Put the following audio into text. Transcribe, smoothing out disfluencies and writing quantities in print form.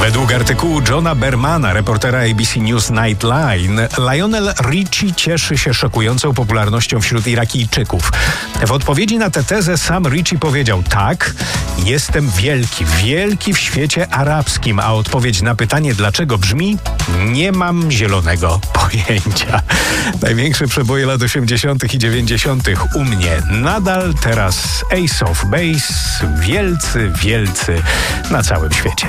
Według artykułu Johna Bermana, reportera ABC News Nightline, Lionel Richie cieszy się szokującą popularnością wśród Irakijczyków. W odpowiedzi na tę tezę sam Richie powiedział: tak, jestem wielki w świecie arabskim, a odpowiedź na pytanie dlaczego brzmi: nie mam zielonego pojęcia. Największe przeboje lat 80. i 90. u mnie nadal, teraz Ace of Base, wielcy na całym świecie.